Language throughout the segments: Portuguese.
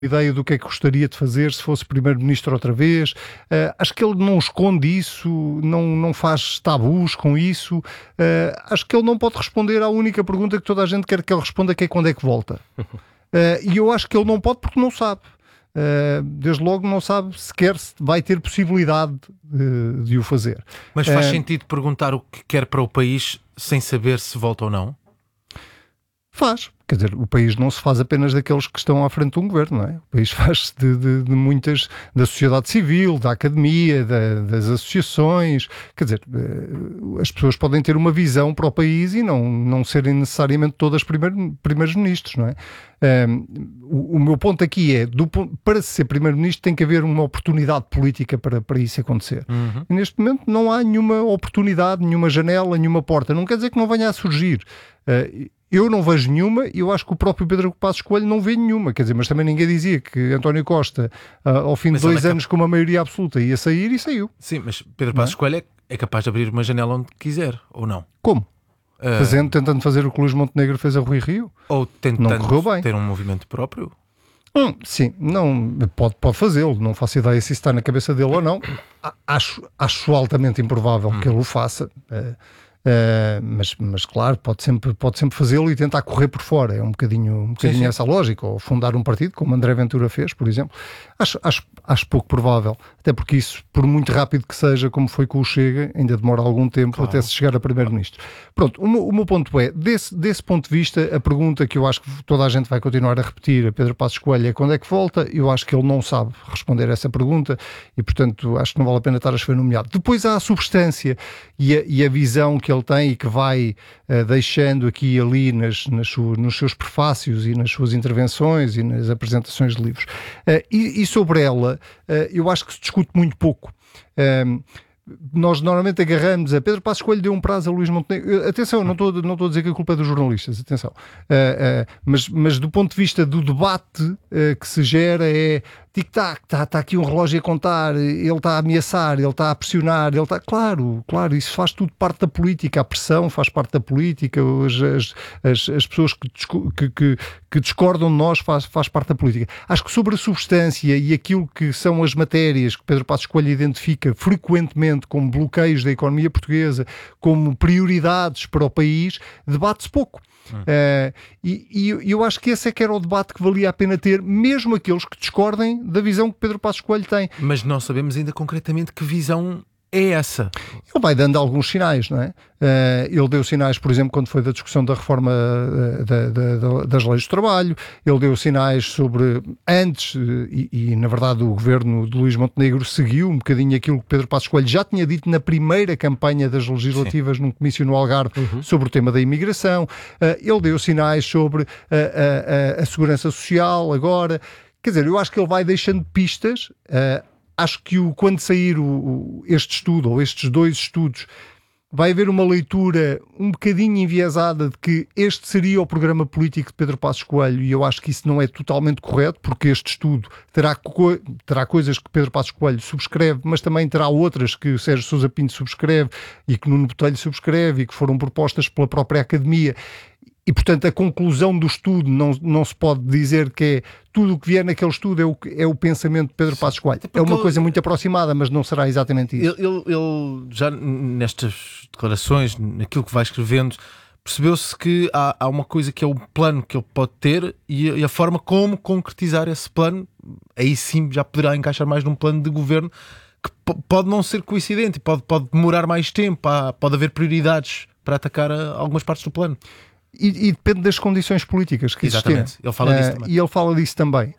ideia do que é que gostaria de fazer se fosse primeiro-ministro outra vez. Acho que ele não esconde isso, não faz tabus com isso. Acho que ele não pode responder à única pergunta que toda a gente quer que ele responda, que é quando é que volta. E eu acho que ele não pode porque não sabe. Desde logo não sabe sequer se vai ter possibilidade de o fazer. Mas faz sentido perguntar o que quer para o país sem saber se volta ou não? Faz. Quer dizer, o país não se faz apenas daqueles que estão à frente de um governo, não é? O país faz-se de muitas, da sociedade civil, da academia, das associações. Quer dizer, as pessoas podem ter uma visão para o país e não serem necessariamente todas primeiros-ministros, não é? O meu ponto aqui é, para ser primeiro-ministro tem que haver uma oportunidade política para isso acontecer. Uhum. E neste momento não há nenhuma oportunidade, nenhuma janela, nenhuma porta. Não quer dizer que não venha a surgir. Eu não vejo nenhuma e eu acho que o próprio Pedro Passos Coelho não vê nenhuma. Quer dizer, mas também ninguém dizia que António Costa, ao fim de 2 anos com uma maioria absoluta, ia sair e saiu. Sim, mas Pedro Passos Coelho é capaz de abrir uma janela onde quiser, ou não? Como? Tentando fazer o que o Luís Montenegro fez a Rui Rio? Ou tentando não correu bem. Ter um movimento próprio? Sim, não, pode fazê-lo. Não faço ideia se isso está na cabeça dele ou não. Acho altamente improvável que ele o faça. Mas claro, pode sempre fazê-lo e tentar correr por fora. É um bocadinho sim. Essa lógica. Ou fundar um partido, como André Ventura fez, por exemplo. Acho pouco provável. Até porque isso, por muito rápido que seja, como foi com o Chega, ainda demora algum tempo, claro, até se chegar a primeiro-ministro. Pronto, o meu ponto é, desse ponto de vista, a pergunta que eu acho que toda a gente vai continuar a repetir a Pedro Passos Coelho é quando é que volta. Eu acho que ele não sabe responder a essa pergunta e, portanto, acho que não vale a pena estar a chover no molhado. Depois há a substância e a visão que ele tem e que vai deixando aqui e ali nos seus prefácios e nas suas intervenções e nas apresentações de livros. E sobre ela, eu acho que se discute muito pouco. Nós normalmente agarramos a Pedro Passos Coelho deu um prazo a Luís Montenegro. Atenção, não estou a dizer que a culpa é dos jornalistas, atenção. Mas do ponto de vista do debate que se gera é tic-tac, está aqui um relógio a contar, ele está a ameaçar, ele está a pressionar, ele está... Claro, isso faz tudo parte da política, a pressão faz parte da política, as pessoas que discordam de nós faz parte da política. Acho que sobre a substância e aquilo que são as matérias que Pedro Passos Coelho identifica frequentemente como bloqueios da economia portuguesa, como prioridades para o país, debate-se pouco. E eu acho que esse é que era o debate que valia a pena ter, mesmo aqueles que discordem da visão que Pedro Passos Coelho tem. Mas não sabemos ainda concretamente que visão é essa. Ele vai dando alguns sinais, não é? Ele deu sinais, por exemplo, quando foi da discussão da reforma das leis do trabalho. Ele deu sinais sobre antes, e na verdade o governo de Luís Montenegro seguiu um bocadinho aquilo que Pedro Passos Coelho já tinha dito na primeira campanha das legislativas, sim, num comício no Algarve, sobre o tema da imigração. Ele deu sinais sobre a segurança social agora. Quer dizer, eu acho que ele vai deixando pistas. Acho que quando sair este estudo, ou estes 2 estudos, vai haver uma leitura um bocadinho enviesada de que este seria o programa político de Pedro Passos Coelho, e eu acho que isso não é totalmente correto, porque este estudo terá coisas que Pedro Passos Coelho subscreve, mas também terá outras que Sérgio Sousa Pinto subscreve e que Nuno Botelho subscreve e que foram propostas pela própria academia. E, portanto, a conclusão do estudo não se pode dizer que é tudo o que vier naquele estudo é o pensamento de Pedro Passos Coelho. É uma coisa muito aproximada, mas não será exatamente isso. Ele já nestas declarações, naquilo que vai escrevendo, percebeu-se que há uma coisa que é o plano que ele pode ter e a forma como concretizar esse plano, aí sim já poderá encaixar mais num plano de governo que pode não ser coincidente, pode demorar mais tempo, pode haver prioridades para atacar algumas partes do plano. E depende das condições políticas que existem. Ele fala disso também. E ele fala disso também.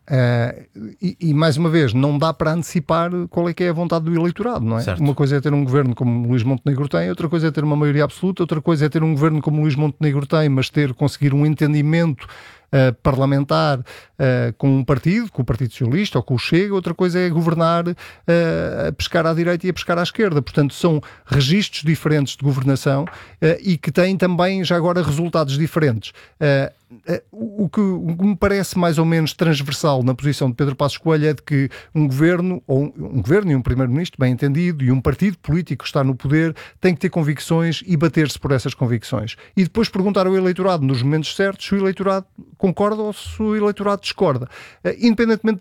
E mais uma vez, não dá para antecipar qual é que é a vontade do eleitorado, não é? Certo. Uma coisa é ter um governo como Luís Montenegro tem, outra coisa é ter uma maioria absoluta, outra coisa é ter um governo como Luís Montenegro tem, mas conseguir um entendimento parlamentar com um partido, com o Partido Socialista ou com o Chega. Outra coisa é governar a pescar à direita e a pescar à esquerda. Portanto, são registros diferentes de governação e que têm também já agora resultados diferentes. O que me parece mais ou menos transversal na posição de Pedro Passos Coelho é de que um governo e um primeiro-ministro bem entendido e um partido político que está no poder tem que ter convicções e bater-se por essas convicções. E depois perguntar ao eleitorado nos momentos certos se o eleitorado concorda ou se o eleitorado discorda. Independentemente